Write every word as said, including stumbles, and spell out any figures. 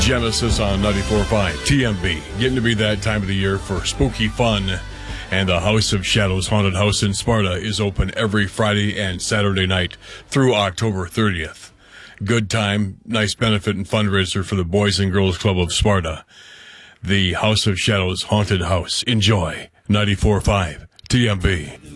Genesis on ninety-four point five T M B. Getting to be that time of the year for spooky fun. And the House of Shadows Haunted House in Sparta is open every Friday and Saturday night through October thirtieth. Good time, nice benefit and fundraiser for the Boys and Girls Club of Sparta. The House of Shadows Haunted House. Enjoy. ninety-four point five T M B.